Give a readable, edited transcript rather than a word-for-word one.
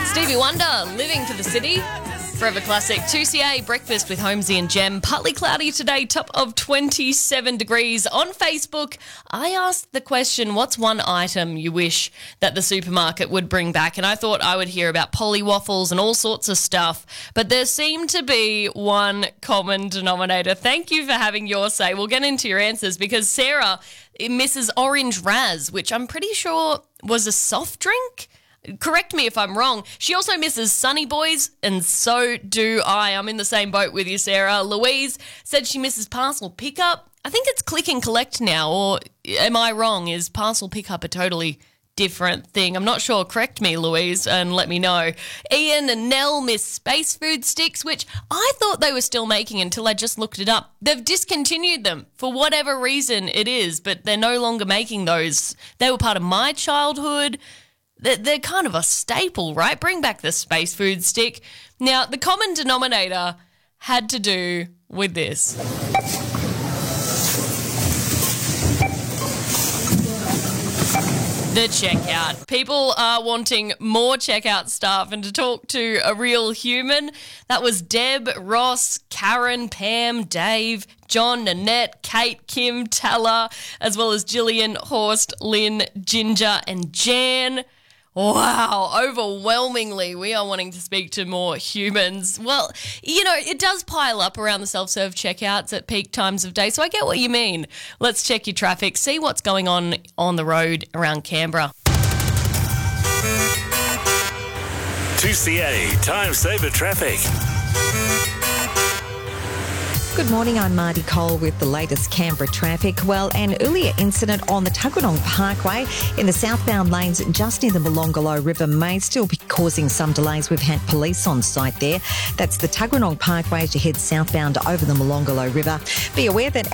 Stevie Wonder, Living for the City. Forever Classic. 2CA breakfast with Holmesy and Jem. Partly cloudy today, top of 27 degrees. On Facebook, I asked the question, what's one item you wish that the supermarket would bring back? And I thought I would hear about Polly waffles and all sorts of stuff. But there seemed to be one common denominator. Thank you for having your say. We'll get into your answers because Sarah misses Orange Raz, which I'm pretty sure was a soft drink. Correct me if I'm wrong. She also misses Sunny Boys, and so do I. I'm in the same boat with you, Sarah. Louise said she misses parcel pickup. I think it's click and collect now, or am I wrong? Is parcel pickup a totally different thing? I'm not sure. Correct me, Louise, and let me know. Ian and Nell miss Space Food Sticks, which I thought they were still making until I just looked it up. They've discontinued them for whatever reason it is, but they're no longer making those. They were part of my childhood. They're kind of a staple, right? Bring back the Space Food Stick. Now, the common denominator had to do with this. The checkout. People are wanting more checkout staff, and to talk to a real human, that was Deb, Ross, Karen, Pam, Dave, John, Nanette, Kate, Kim, Tala, as well as Gillian, Horst, Lynn, Ginger and Jan. Wow, overwhelmingly, we are wanting to speak to more humans. Well, you know, it does pile up around the self-serve checkouts at peak times of day, so I get what you mean. Let's check your traffic, see what's going on the road around Canberra. 2CA Time Saver Traffic. Good morning, I'm Marty Cole with the latest Canberra traffic. Well, an earlier incident on the Tuggeranong Parkway in the southbound lanes just near the Molonglo River may still be causing some delays. We've had police on site there. That's the Tuggeranong Parkway as you head southbound over the Molonglo River. Be aware that